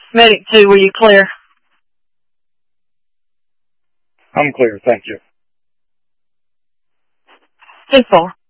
Medic 2, were you clear? I'm clear, thank you. 10-4.